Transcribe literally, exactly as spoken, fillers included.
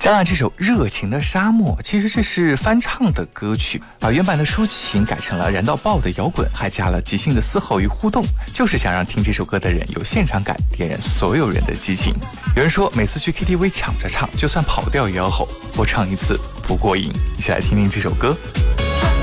当然，这首《热情的沙漠》其实这是翻唱的歌曲，把原版的抒情改成了燃到爆的摇滚，还加了即兴的嘶吼与互动，就是想让听这首歌的人有现场感，点燃所有人的激情。有人说，每次去 K T V 抢着唱，就算跑调也要吼，我唱一次不过瘾。一起来听听这首歌。